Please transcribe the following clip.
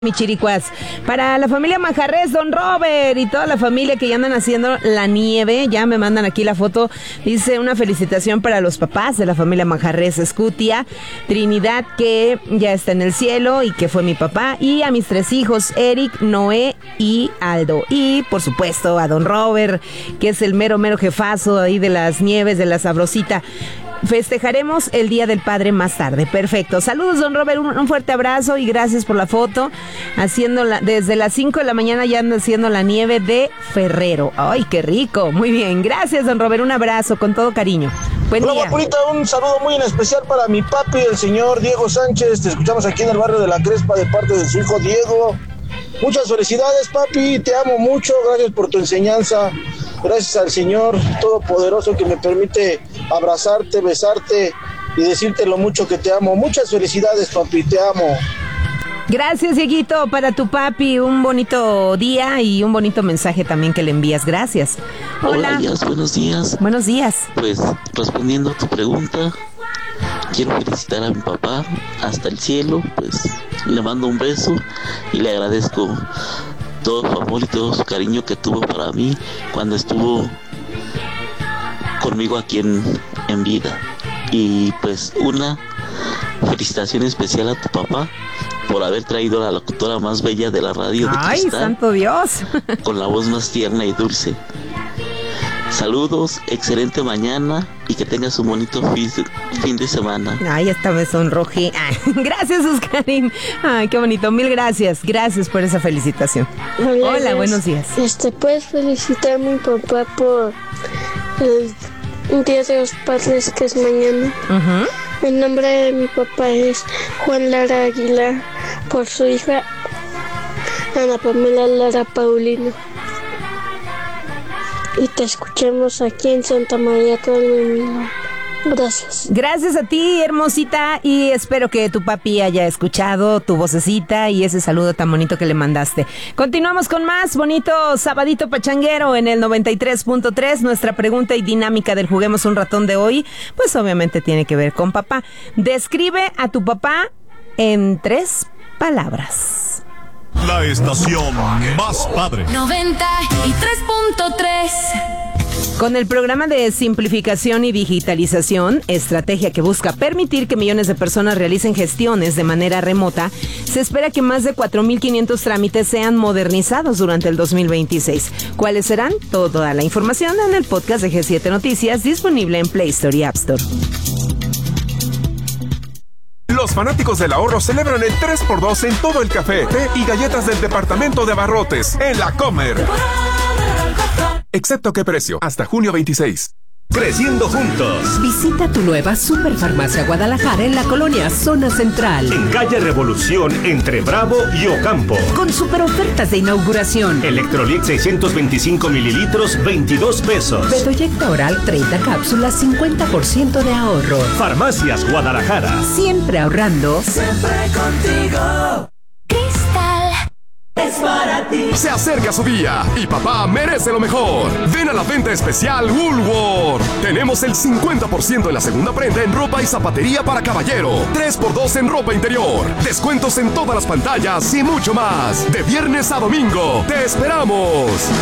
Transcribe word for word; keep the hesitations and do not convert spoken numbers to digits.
Michiricuas, para la familia Manjarres, don Robert y toda la familia que ya andan haciendo la nieve, ya me mandan aquí la foto, dice una felicitación para los papás de la familia Manjarres, Escutia, Trinidad, que ya está en el cielo y que fue mi papá, y a mis tres hijos, Eric, Noé y Aldo, y por supuesto a don Robert, que es el mero mero jefazo ahí de las nieves, de la Sabrosita. Festejaremos el Día del Padre más tarde. Perfecto. Saludos, don Robert. Un, un fuerte abrazo y gracias por la foto. Haciendo la, desde las cinco de la mañana ya anda haciendo la nieve de Ferrero. ¡Ay, qué rico! Muy bien. Gracias, don Robert. Un abrazo con todo cariño. Buen Hola, día. Guapurita, un saludo muy en especial para mi papi, el señor Diego Sánchez. Te escuchamos aquí en el barrio de La Crespa de parte de su hijo Diego. Muchas felicidades, papi. Te amo mucho. Gracias por tu enseñanza. Gracias al Señor Todopoderoso que me permite abrazarte, besarte y decirte lo mucho que te amo. Muchas felicidades, papi, te amo. Gracias, Dieguito, para tu papi. Un bonito día y un bonito mensaje también que le envías. Gracias. Hola. Hola, Díaz, buenos días. Buenos días. Pues, respondiendo a tu pregunta, quiero felicitar a mi papá hasta el cielo. Pues, le mando un beso y le agradezco todo su amor y todo su cariño que tuvo para mí cuando estuvo conmigo aquí en, en vida. Y pues una felicitación especial a tu papá por haber traído a la locutora más bella de la radio de ¡Ay, Cristal, santo Dios! con la voz más tierna y dulce. Saludos, excelente mañana y que tengas un bonito fin, fin de semana. Ay, esta me sonrojé. Ay, gracias, Oscarín. Ay, qué bonito. Mil gracias. Gracias por esa felicitación. Hola, Hola, Dios. buenos días. Este, ¿puedes felicitar a mi papá por el Día de los Padres, que es mañana? Uh-huh. El nombre de mi papá es Juan Lara Aguilar, por su hija Ana Pamela Lara Paulino. Y te escuchamos aquí en Santa María Carmen. Gracias. Gracias a ti, hermosita, y espero que tu papi haya escuchado tu vocecita y ese saludo tan bonito que le mandaste. Continuamos con más bonito sabadito pachanguero en el noventa y tres punto tres. Nuestra pregunta y dinámica del Juguemos un Ratón de hoy, pues obviamente tiene que ver con papá. Describe a tu papá en tres palabras. La estación más padre. noventa y tres punto tres. Con el programa de simplificación y digitalización, estrategia que busca permitir que millones de personas realicen gestiones de manera remota, se espera que más de cuatro mil quinientos trámites sean modernizados durante el dos mil veintiséis. ¿Cuáles serán? Toda la información en el podcast de G siete Noticias, disponible en Play Store y App Store. Los fanáticos del ahorro celebran el tres por dos en todo el café, té y galletas del departamento de abarrotes en La Comer. Excepto qué precio, hasta junio veintiséis. Creciendo juntos. Visita tu nueva Superfarmacia Guadalajara en la colonia Zona Central. En calle Revolución, entre Bravo y Ocampo. Con super ofertas de inauguración. Electrolit seiscientos veinticinco mililitros, veintidós pesos. Bedoyecta oral, treinta cápsulas, cincuenta por ciento de ahorro. Farmacias Guadalajara. Siempre ahorrando. Siempre contigo. Cristal es para ti. Se acerca su día y papá merece lo mejor. Ven a la venta especial Woolworth. Tenemos el cincuenta por ciento en la segunda prenda en ropa y zapatería para caballero. tres por dos en ropa interior. Descuentos en todas las pantallas y mucho más. De viernes a domingo. ¡Te esperamos!